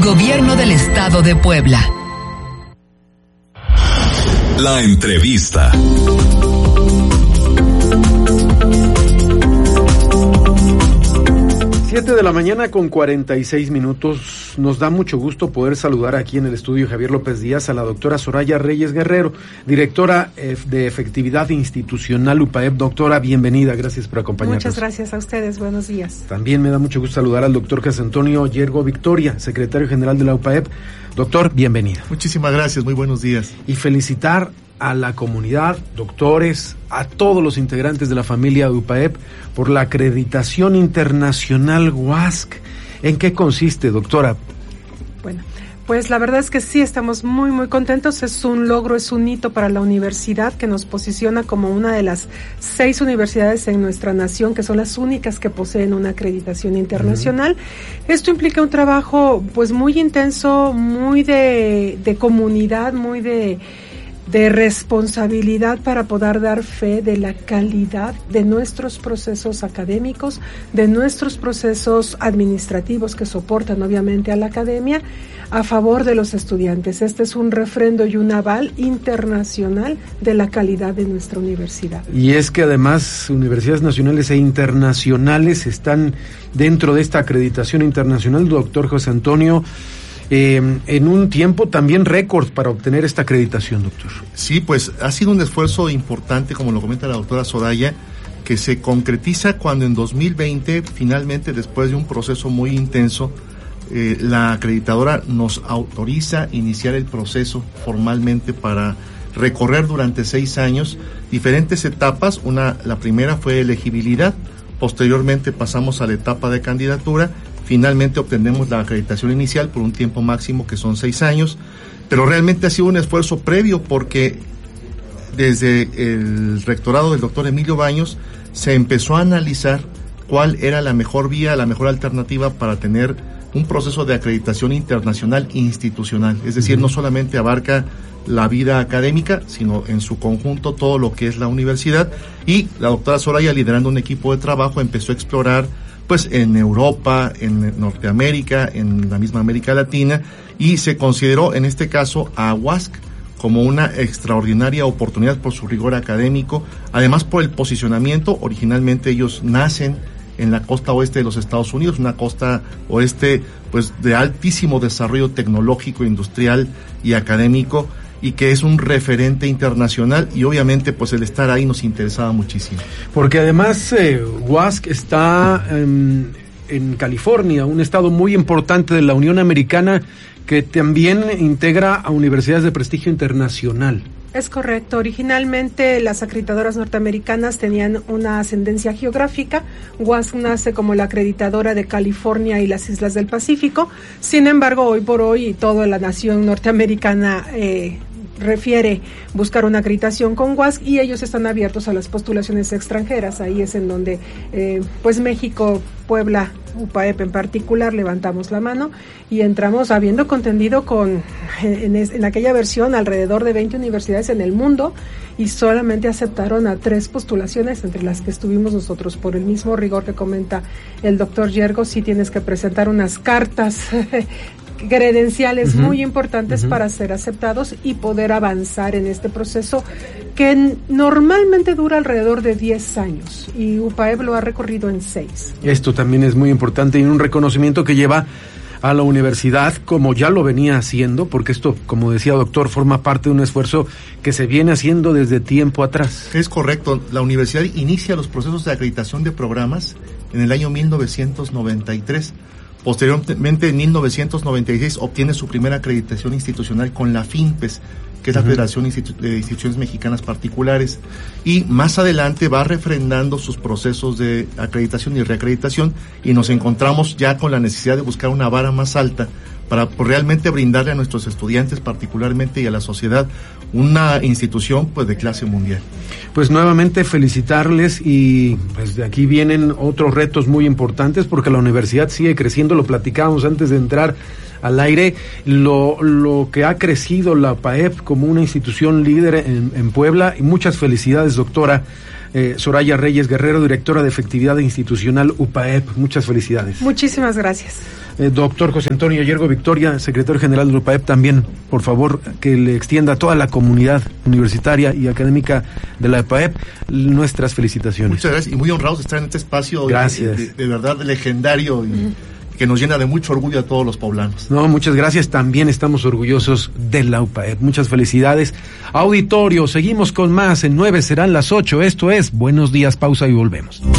Gobierno del Estado de Puebla. La entrevista. De la mañana con 46 minutos. Nos da mucho gusto poder saludar aquí en el estudio Javier López Díaz a la doctora Soraya Reyes Guerrero, directora de Efectividad Institucional UPAEP. Doctora, bienvenida, gracias por acompañarnos. Muchas gracias a ustedes, buenos días. También me da mucho gusto saludar al doctor José Antonio Yergo Victoria, secretario general de la UPAEP. Doctor, bienvenido. Muchísimas gracias, muy buenos días. Y felicitar a la comunidad, doctores, a todos los integrantes de la familia UPAEP por la acreditación internacional WASC. ¿En qué consiste, doctora? Bueno, pues la verdad es que sí, estamos muy contentos. Es un logro, es un hito para la universidad que nos posiciona como una de las 6 universidades en nuestra nación que son las únicas que poseen una acreditación internacional. Esto implica un trabajo pues muy intenso, muy de comunidad, muy de responsabilidad para poder dar fe de la calidad de nuestros procesos académicos, de nuestros procesos administrativos que soportan obviamente a la academia a favor de los estudiantes. Este es un refrendo y un aval internacional de la calidad de nuestra universidad. Y es que además universidades nacionales e internacionales están dentro de esta acreditación internacional, doctor José Antonio, en un tiempo también récord para obtener esta acreditación, doctor. Sí, pues ha sido un esfuerzo importante, como lo comenta la doctora Soraya, que se concretiza cuando en 2020, finalmente, después de un proceso muy intenso, la acreditadora nos autoriza iniciar el proceso formalmente para recorrer durante 6 años diferentes etapas. La primera fue elegibilidad, posteriormente pasamos a la etapa de candidatura. Finalmente obtenemos la acreditación inicial por un tiempo máximo que son 6 años, pero realmente ha sido un esfuerzo previo porque desde el rectorado del doctor Emilio Baños se empezó a analizar cuál era la mejor vía, la mejor alternativa para tener un proceso de acreditación internacional institucional. Es decir, no solamente abarca la vida académica, sino en su conjunto todo lo que es la universidad, y la doctora Soraya, liderando un equipo de trabajo, empezó a explorar pues en Europa, en Norteamérica, en la misma América Latina, y se consideró en este caso a WASC como una extraordinaria oportunidad por su rigor académico, además por el posicionamiento. Originalmente ellos nacen en la costa oeste de los Estados Unidos, una costa oeste pues de altísimo desarrollo tecnológico, industrial y académico, y que es un referente internacional, y obviamente pues el estar ahí nos interesaba muchísimo. Porque además WASC está en California, un estado muy importante de la Unión Americana que también integra a universidades de prestigio internacional. Es correcto. Originalmente las acreditadoras norteamericanas tenían una ascendencia geográfica. WASC nace como la acreditadora de California y las Islas del Pacífico. Sin embargo, hoy por hoy toda la nación norteamericana refiere buscar una acreditación con WASC, y ellos están abiertos a las postulaciones extranjeras. Ahí es en donde pues México, Puebla, UPAEP en particular, levantamos la mano y entramos habiendo contendido en aquella versión alrededor de 20 universidades en el mundo, y solamente aceptaron a 3 postulaciones, entre las que estuvimos nosotros. Por el mismo rigor que comenta el doctor Yergo, sí tienes que presentar unas cartas credenciales muy importantes para ser aceptados y poder avanzar en este proceso que normalmente dura alrededor de 10 años, y UPAEP lo ha recorrido en 6. Esto también es muy importante, y un reconocimiento que lleva a la universidad, como ya lo venía haciendo, porque esto, como decía doctor, forma parte de un esfuerzo que se viene haciendo desde tiempo atrás. Es correcto. La universidad inicia los procesos de acreditación de programas en el año 1993. Posteriormente, en 1996, obtiene su primera acreditación institucional con la FINPES, que es la Federación de Instituciones Mexicanas Particulares, y más adelante va refrendando sus procesos de acreditación y reacreditación, y nos encontramos ya con la necesidad de buscar una vara más alta para realmente brindarle a nuestros estudiantes particularmente y a la sociedad una institución pues de clase mundial. Pues nuevamente felicitarles, y pues de aquí vienen otros retos muy importantes, porque la universidad sigue creciendo. Lo platicábamos antes de entrar al aire, lo que ha crecido la UPAEP como una institución líder en Puebla, y muchas felicidades, doctora, Soraya Reyes Guerrero, directora de Efectividad Institucional UPAEP. Muchas felicidades. Muchísimas gracias. Doctor José Antonio Yergo Victoria, secretario general de UPAEP, también, por favor, que le extienda a toda la comunidad universitaria y académica de la UPAEP nuestras felicitaciones. Muchas gracias y muy honrados de estar en este espacio. Gracias. De verdad legendario y que nos llena de mucho orgullo a todos los poblanos. No, muchas gracias. También estamos orgullosos de la UPAEP. Muchas felicidades. Auditorio, seguimos con más. En 9 serán las 8. Esto es Buenos Días, pausa y volvemos.